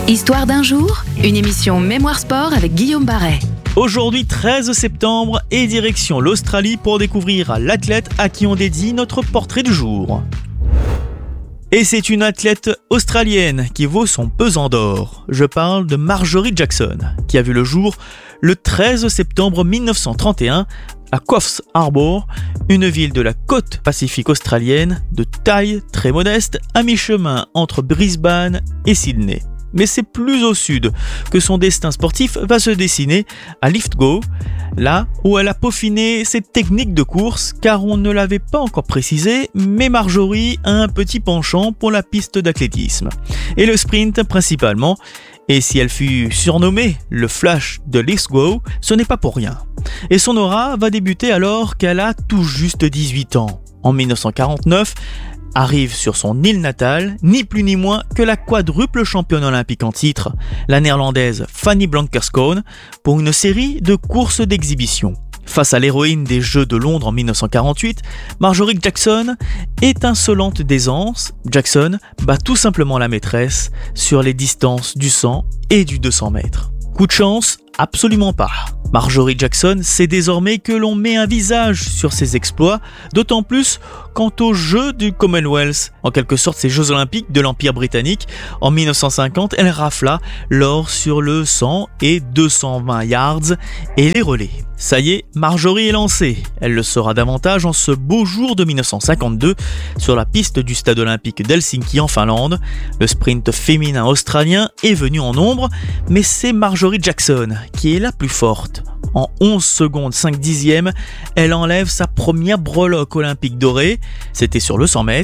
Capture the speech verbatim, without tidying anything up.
Histoire d'un jour, une émission Mémoire Sport avec Guillaume Barret. Aujourd'hui treize septembre et direction l'Australie pour découvrir l'athlète à qui on dédie notre portrait du jour. Et c'est une athlète australienne qui vaut son pesant d'or. Je parle de Marjorie Jackson, qui a vu le jour le treize septembre mille neuf cent trente et un à Coffs Harbour, une ville de la côte pacifique australienne de taille très modeste, à mi-chemin entre Brisbane et Sydney. Mais c'est plus au sud que son destin sportif va se dessiner à Lithgow, là où elle a peaufiné ses techniques de course, car on ne l'avait pas encore précisé, mais Marjorie a un petit penchant pour la piste d'athlétisme, et le sprint principalement, et si elle fut surnommée le Flash de Lithgow, ce n'est pas pour rien. Et son aura va débuter alors qu'elle a tout juste dix-huit ans. En mille neuf cent quarante-neuf, arrive sur son île natale, ni plus ni moins que la quadruple championne olympique en titre, la néerlandaise Fanny Blankers-Koen, pour une série de courses d'exhibition. Face à l'héroïne des Jeux de Londres en mille neuf cent quarante-huit, Marjorie Jackson, étincelante d'aisance, Jackson bat tout simplement la maîtresse sur les distances du cent et du deux cents mètres. Coup de chance ? Absolument pas. Marjorie Jackson sait désormais que l'on met un visage sur ses exploits, d'autant plus quant aux Jeux du Commonwealth, en quelque sorte ces Jeux Olympiques de l'Empire britannique. En mille neuf cent cinquante, elle rafla l'or sur le cent et deux cent vingt yards et les relais. Ça y est, Marjorie est lancée. Elle le sera davantage en ce beau jour de mille neuf cent cinquante-deux sur la piste du stade olympique d'Helsinki en Finlande. Le sprint féminin australien est venu en nombre, mais c'est Marjorie Jackson qui est la plus forte. En onze secondes cinq dixièmes, elle enlève sa première breloque olympique dorée. C'était sur le cent mètres.